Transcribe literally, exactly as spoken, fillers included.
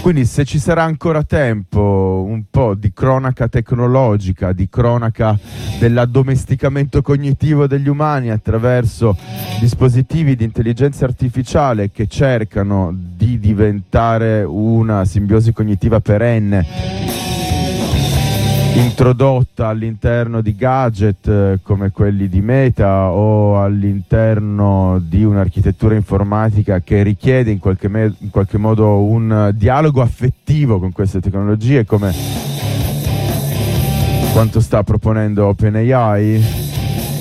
Quindi se ci sarà ancora tempo, un po' di cronaca tecnologica, di cronaca dell'addomesticamento cognitivo degli umani attraverso dispositivi di intelligenza artificiale che cercano di diventare una simbiosi cognitiva perenne, introdotta all'interno di gadget eh, come quelli di Meta o all'interno di un'architettura informatica che richiede in qualche, me- in qualche modo un dialogo affettivo con queste tecnologie, come quanto sta proponendo OpenAI.